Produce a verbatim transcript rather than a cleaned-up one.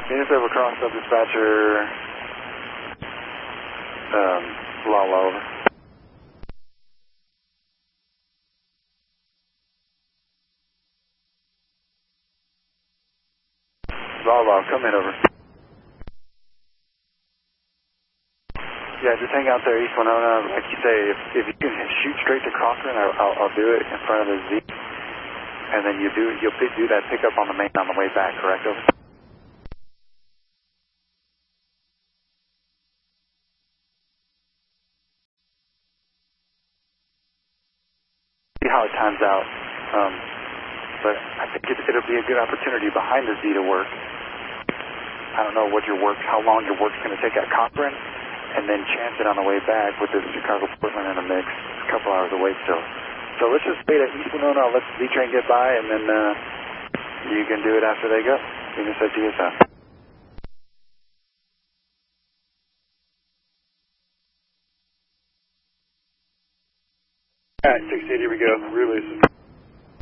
Units over cross up dispatcher, um, Lala over. Lala, come in over. Yeah, just hang out there, East Winona. Like you say, if, if you can shoot straight to Cochran, I'll, I'll, I'll do it in front of the Z. And then you do, you'll do that pickup on the main on the way back, correct? Over. See how it times out. Um, but I think it, it'll be a good opportunity behind the Z to work. I don't know what your work, how long your work's going to take at Cochran, and then chance it on the way back with this Chicago-Portland in the mix. It's a couple hours away still. So let's just wait at East Winona, I'll let the Z-Train get by, and then uh, you can do it after they go. You can set G S M. Alright, six eighty, here we go. Release.